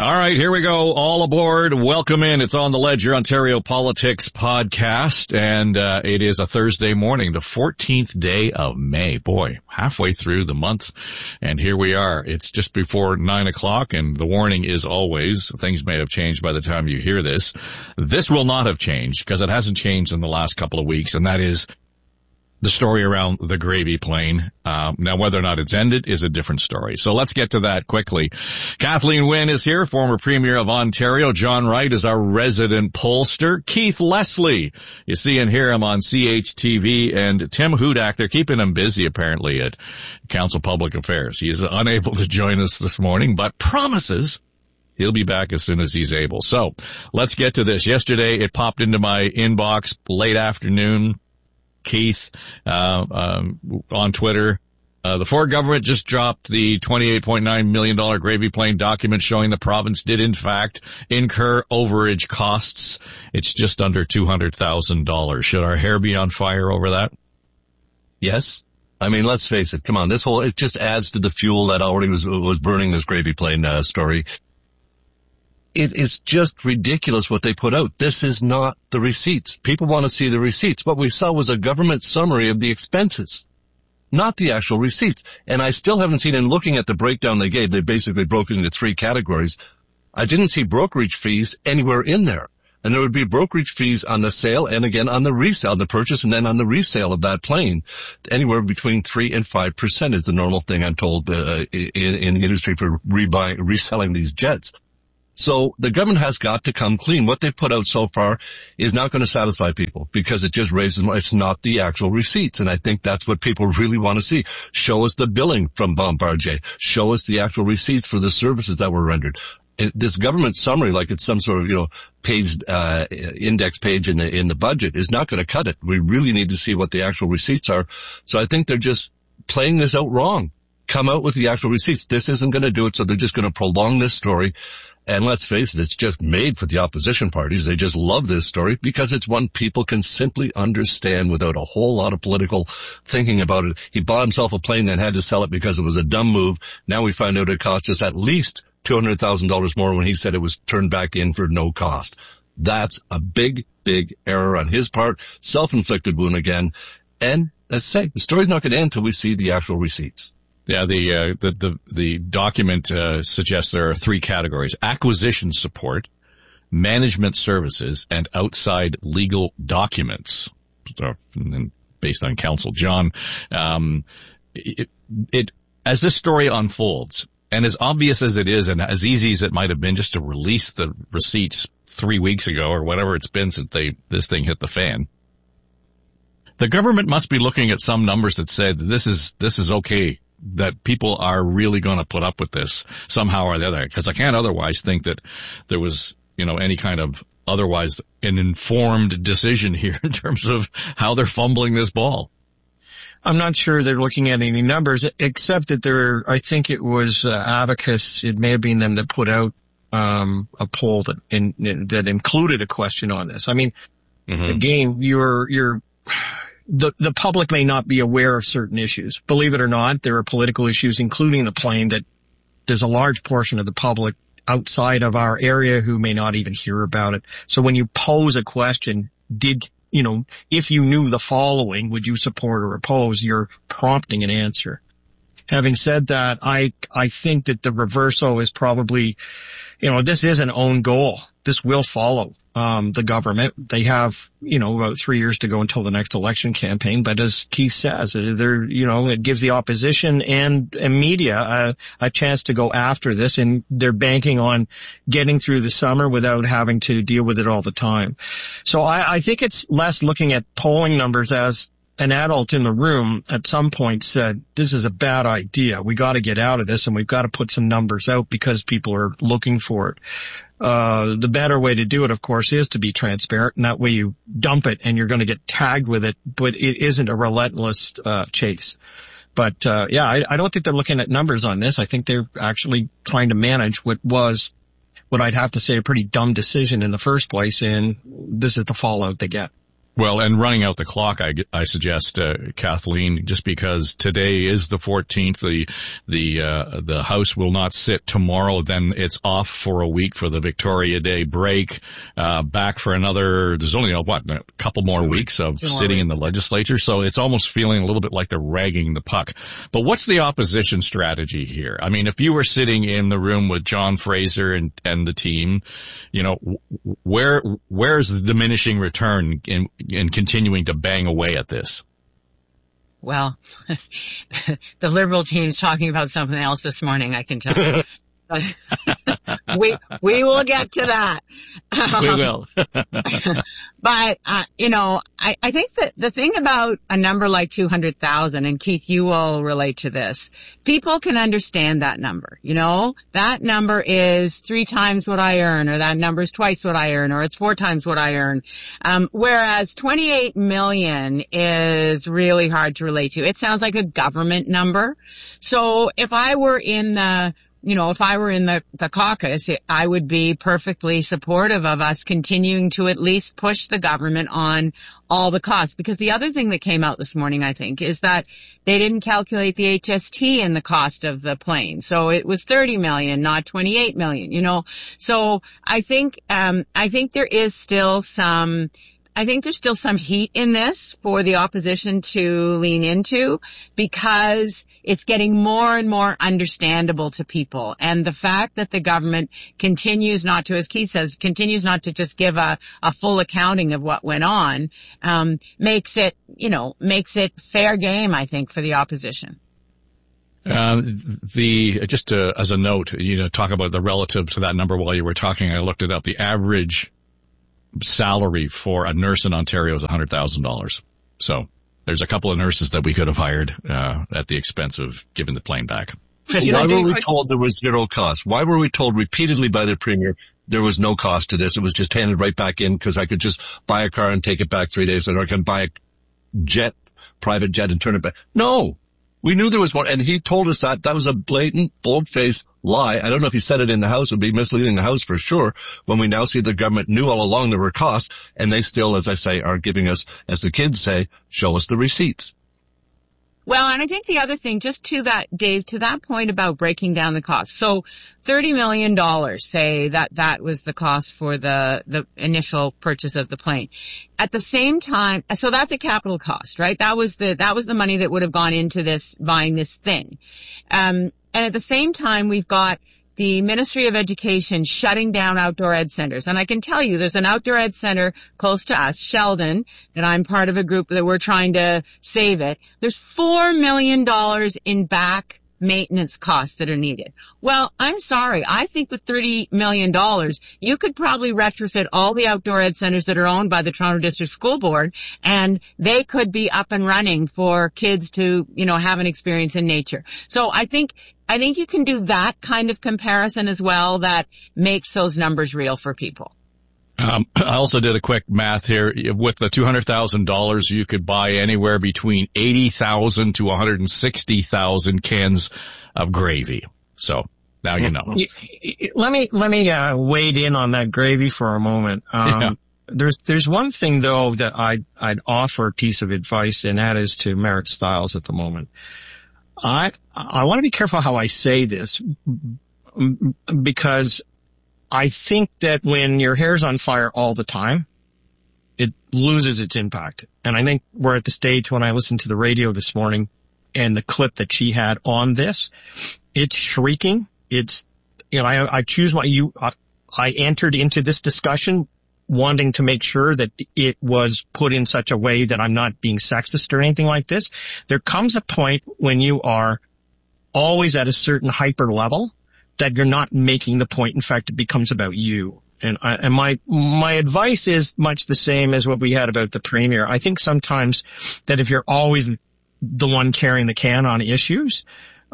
All right, here we go. All aboard. Welcome in. It's on the Ledger Ontario Politics podcast, and it is a Thursday morning, the 14th day of May. Boy, halfway through the month, and here we are. It's just before 9 o'clock, and the warning is always, things may have changed by the time you hear this. This will not have changed, because it hasn't changed in the last couple of weeks, and that is the story around the gravy plane. Now, whether or not it's ended is a different story. So let's get to that quickly. Kathleen Wynne is here, former Premier of Ontario. John Wright is our resident pollster. Keith Leslie, you see and hear him on CHTV. And Tim Hudak, they're keeping him busy apparently at Council Public Affairs. He is unable to join us this morning, but promises he'll be back as soon as he's able. So let's get to this. Yesterday, it popped into my inbox late afternoon. Keith, on Twitter, the Ford government just dropped the $28.9 million gravy plane document showing the province did in fact incur overage costs. It's just under $200,000. Should our hair be on fire over that? Yes. I mean, let's face it. Come on. It just adds to the fuel that already was burning this gravy plane, story. It's just ridiculous what they put out. This is not the receipts. People want to see the receipts. What we saw was a government summary of the expenses, not the actual receipts. And I still haven't seen, in looking at the breakdown they gave, they basically broke it into three categories. I didn't see brokerage fees anywhere in there. And there would be brokerage fees on the sale and again on the resale, the purchase and then on the resale of that plane. Anywhere between 3 and 5% is the normal thing, I'm told, in the industry for reselling these jets. So the government has got to come clean. What they've put out so far is not going to satisfy people because it just raises more. It's not the actual receipts. And I think that's what people really want to see. Show us the billing from Bombardier. Show us the actual receipts for the services that were rendered. This government summary, like it's some sort of, page, index page in the budget, is not going to cut it. We really need to see what the actual receipts are. So I think they're just playing this out wrong. Come out with the actual receipts. This isn't going to do it. So they're just going to prolong this story. And let's face it, it's just made for the opposition parties. They just love this story because it's one people can simply understand without a whole lot of political thinking about it. He bought himself a plane and had to sell it because it was a dumb move. Now we find out it cost us at least $200,000 more when he said it was turned back in for no cost. That's a big, big error on his part. Self-inflicted wound again. And let's say the story's not going to end until we see the actual receipts. Yeah, the document suggests there are three categories: acquisition support, management services, and outside legal documents. Based on counsel, John, as this story unfolds, and as obvious as it is, and as easy as it might have been just to release the receipts 3 weeks ago or whatever it's been since this thing hit the fan, the government must be looking at some numbers that said this is okay, that people are really going to put up with this somehow or the other, because I can't otherwise think that there was, any kind of otherwise an informed decision here in terms of how they're fumbling this ball. I'm not sure they're looking at any numbers, except that I think it was Abacus, it may have been them that put out a poll that included a question on this. I mean, again, the public may not be aware of certain issues. Believe it or not, there are political issues, including the plane, that there's a large portion of the public outside of our area who may not even hear about it. So when you pose a question, if you knew the following, would you support or oppose? You're prompting an answer. Having said that, I think that the reverso is probably, this is an own goal. This will follow the government. They have, about 3 years to go until the next election campaign. But as Keith says, it gives the opposition and media a chance to go after this, and they're banking on getting through the summer without having to deal with it all the time. So I think it's less looking at polling numbers. As an adult in the room at some point said, this is a bad idea. We got to get out of this, and we've got to put some numbers out because people are looking for it. The better way to do it, of course, is to be transparent, and that way you dump it and you're going to get tagged with it, but it isn't a relentless chase. But I don't think they're looking at numbers on this. I think they're actually trying to manage what I'd have to say a pretty dumb decision in the first place, and this is the fallout they get. Well, and running out the clock, I suggest, Kathleen, just because today is the 14th, the House will not sit tomorrow, then it's off for a week for the Victoria Day break, back for there's only, a couple more weeks of sitting in the legislature, so it's almost feeling a little bit like they're ragging the puck. But what's the opposition strategy here? I mean, if you were sitting in the room with John Fraser and the team, where's the diminishing return in continuing to bang away at this? Well, the Liberal team's talking about something else this morning, I can tell you. we will get to that. We will. But, I think that the thing about a number like 200,000, and Keith, you will relate to this, people can understand that number, that number is 3 times what I earn, or that number is twice what I earn, or it's 4 times what I earn. Whereas 28 million is really hard to relate to. It sounds like a government number. So if I were in the caucus, I would be perfectly supportive of us continuing to at least push the government on all the costs. Because the other thing that came out this morning, I think, is that they didn't calculate the HST in the cost of the plane. So it was 30 million, not 28 million, So I think there's still some heat in this for the opposition to lean into, because it's getting more and more understandable to people. And the fact that the government continues not to, as Keith says, continues not to just give a full accounting of what went on, makes it fair game, I think, for the opposition. As a note, talk about the relative to that number while you were talking, I looked it up. The average salary for a nurse in Ontario is $100,000. So there's a couple of nurses that we could have hired at the expense of giving the plane back. Why were we told there was zero cost? Why were we told repeatedly by the Premier there was no cost to this? It was just handed right back in because I could just buy a car and take it back 3 days later. I can buy a private jet and turn it back. No. We knew there was one, and he told us that was a blatant, bold-faced lie. I don't know if he said it in the House. It would be misleading the House for sure, when we now see the government knew all along there were costs, and they still, as I say, are giving us, as the kids say, show us the receipts. Well, and I think the other thing, just to that, Dave, to that point about breaking down the cost. So $30 million, say that was the cost for the initial purchase of the plane. At the same time, so that's a capital cost, right? That was the money that would have gone into this, buying this thing. And at the same time, we've got the Ministry of Education shutting down outdoor ed centers. And I can tell you there's an outdoor ed center close to us, Sheldon, that I'm part of a group that we're trying to save it. There's $4 million in back maintenance costs that are needed. Well, I'm sorry. I think with $30 million, you could probably retrofit all the outdoor ed centers that are owned by the Toronto District School Board, and they could be up and running for kids to, have an experience in nature. So I think you can do that kind of comparison as well that makes those numbers real for people. I also did a quick math here. With the $200,000, you could buy anywhere between 80,000 to 160,000 cans of gravy. So now you know. Let me wade in on that gravy for a moment. There's one thing though that I'd offer a piece of advice, and that is to Marit Stiles at the moment. I want to be careful how I say this, because I think that when your hair's on fire all the time, it loses its impact. And I think we're at the stage when I listened to the radio this morning and the clip that she had on this, it's shrieking. It's, I entered into this discussion wanting to make sure that it was put in such a way that I'm not being sexist or anything like this. There comes a point when you are always at a certain hyper level that you're not making the point. In fact, it becomes about you. And my advice is much the same as what we had about the Premier. I think sometimes that if you're always the one carrying the can on issues,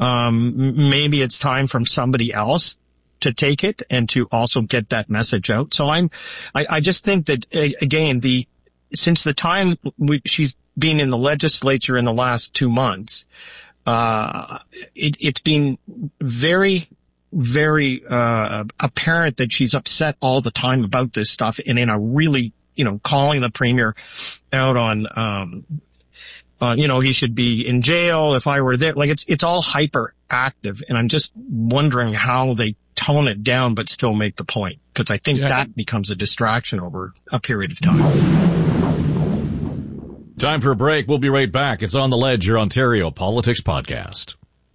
maybe it's time from somebody else to take it and to also get that message out. So I just think that, again, since the time she's been in the legislature in the last 2 months, it's been very, very, apparent that she's upset all the time about this stuff, and in a really calling the premier out on, he should be in jail if I were there. Like it's all hyperactive, and I'm just wondering how they tone it down but still make the point, because I think that becomes a distraction over a period of time. Time for a break. We'll be right back. It's On the Ledge, your Ontario Politics Podcast.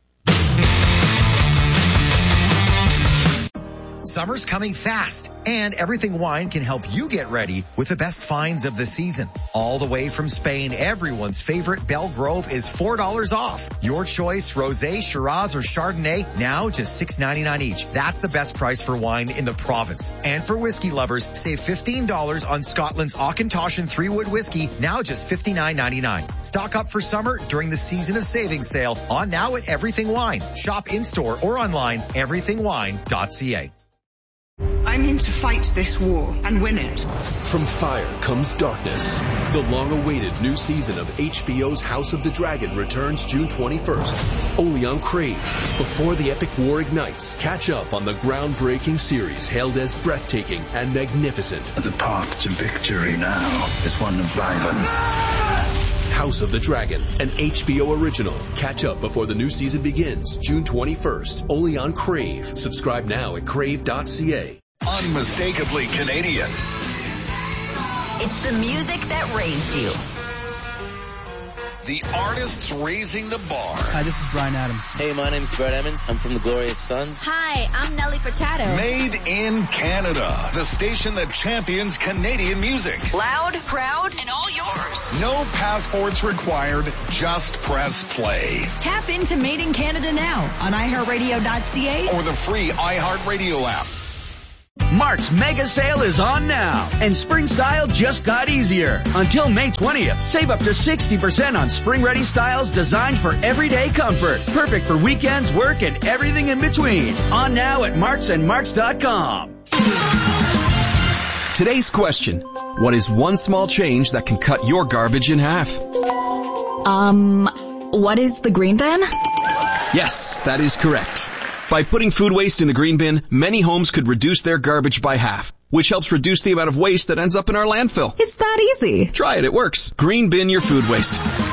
Summer's coming fast, and Everything Wine can help you get ready with the best finds of the season. All the way from Spain, everyone's favorite Belgrove is $4 off. Your choice, Rosé, Shiraz, or Chardonnay, now just $6.99 each. That's the best price for wine in the province. And for whiskey lovers, save $15 on Scotland's Auchentoshan 3-Wood whiskey, now just $59.99. Stock up for summer during the Season of Savings sale on now at Everything Wine. Shop in-store or online, everythingwine.ca. I'm in to fight this war and win it. From fire comes darkness. The long-awaited new season of HBO's House of the Dragon returns June 21st, only on Crave. Before the epic war ignites, catch up on the groundbreaking series hailed as breathtaking and magnificent. The path to victory now is one of violence. House of the Dragon, an HBO original. Catch up before the new season begins, June 21st, only on Crave. Subscribe now at crave.ca. Unmistakably Canadian. It's the music that raised you. The artists raising the bar. Hi, this is Bryan Adams. Hey, my name's Brett Emmons. I'm from the Glorious Sons. Hi, I'm Nelly Furtado. Made in Canada. The station that champions Canadian music. Loud, proud, and all yours. No passports required. Just press play. Tap into Made in Canada now on iHeartRadio.ca or the free iHeartRadio app. Mark's mega sale is on now, and spring style just got easier. Until May 20th, save up to 60% on spring-ready styles designed for everyday comfort. Perfect for weekends, work, and everything in between. On now at marksandmarks.com. Today's question: what is one small change that can cut your garbage in half? What is the green bin? Yes, that is correct. By putting food waste in the green bin, many homes could reduce their garbage by half, which helps reduce the amount of waste that ends up in our landfill. It's that easy. Try it, it works. Green bin your food waste.